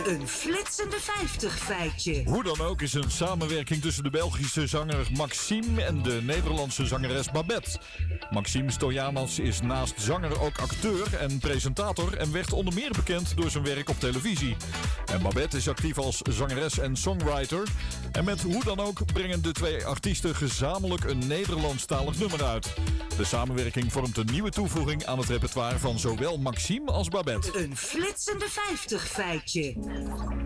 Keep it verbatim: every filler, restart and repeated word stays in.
Een flitsende vijftig feitje. Hoe dan ook is een samenwerking tussen de Belgische zanger Maxime en de Nederlandse zangeres Babette. Maxime Stoyanas is naast zanger ook acteur en presentator en werd onder meer bekend door zijn werk op televisie. En Babette is actief als zangeres en songwriter. En met Hoe dan ook brengen de twee artiesten gezamenlijk een Nederlandstalig nummer uit. De samenwerking vormt een nieuwe toevoeging aan het repertoire van zowel Maxime als Babette. Een flitsende vijftig feitje.